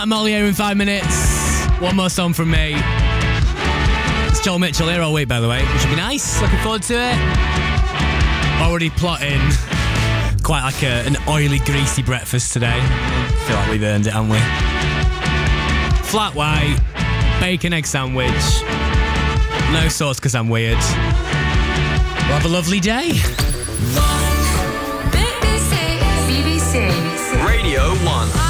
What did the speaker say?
I'm Ollie here in 5 minutes. One more song from me. It's Joel Mitchell here all week, by the way, which will be nice. Looking forward to it. Already plotting quite like an oily, greasy breakfast today. Feel like we've earned it, haven't we? Flat white, bacon egg sandwich. No sauce because I'm weird. We'll have a lovely day. BBC Radio 1.